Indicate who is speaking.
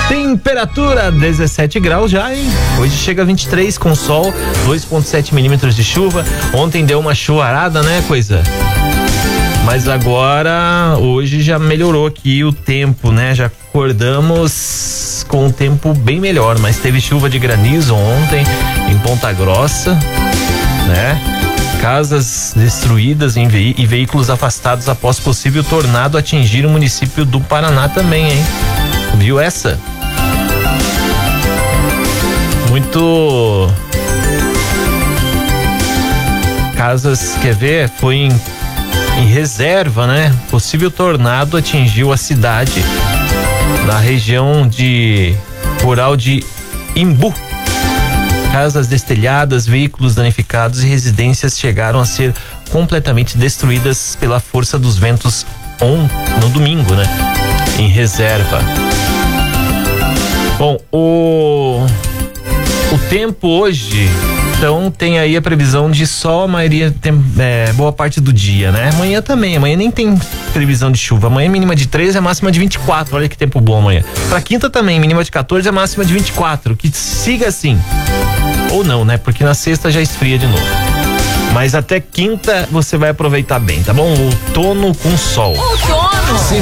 Speaker 1: Temperatura 17 graus já, hein? Hoje chega a 23 com sol, 2,7 milímetros de chuva. Ontem deu uma chuvarada, né, coisa? Mas agora, hoje já melhorou aqui o tempo, né? Já acordamos com um tempo bem melhor, mas teve chuva de granizo ontem em Ponta Grossa, né? Casas destruídas e veículos afastados após possível tornado atingir o município do Paraná também, hein? Viu essa? Muito... Casas, quer ver? Foi em Reserva, né? Possível tornado atingiu a cidade na região rural de Imbu. Casas destelhadas, veículos danificados e residências chegaram a ser completamente destruídas pela força dos ventos no domingo, né? Em Reserva. Bom, o tempo hoje, então tem aí a previsão de sol, a maioria boa parte do dia, né? Amanhã também, amanhã nem tem previsão de chuva, amanhã mínima de 13, a máxima de 24, olha que tempo bom amanhã. Pra quinta também, mínima de 14, a máxima de 24, que siga assim. Ou não, né? Porque na sexta já esfria de novo. Mas até quinta você vai aproveitar bem, tá bom? Outono com sol.
Speaker 2: Outono!